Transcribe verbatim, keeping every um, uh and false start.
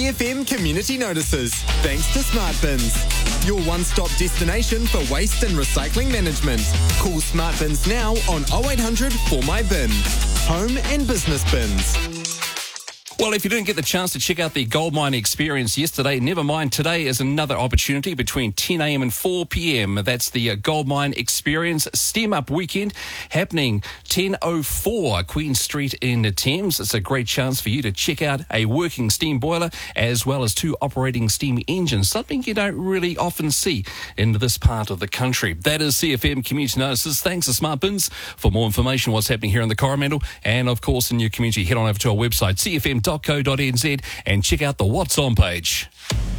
C F M community notices, thanks to Smart Bins, your one-stop destination for waste and recycling management. Call Smart Bins now on oh eight hundred four my bin. Home and business bins. Well, if you didn't get the chance to check out the Goldmine experience yesterday, never mind. Today is another opportunity between ten a.m. and four p.m. That's the uh, Goldmine experience STEM Up weekend happening ten oh four Queen Street in the Thames. It's a great chance for you to check out a working steam boiler as well as two operating steam engines, something you don't really often see in this part of the country. That is C F M Community Notices. Thanks to Smart Bins. For more information on what's happening here in the Coromandel and, of course, in your community, head on over to our website, c f m dot co dot n z, and check out the What's On page.